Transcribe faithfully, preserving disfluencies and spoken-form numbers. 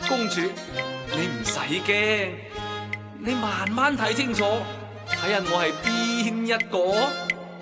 公主，你唔使驚，你慢慢睇清楚，睇下我係邊一個。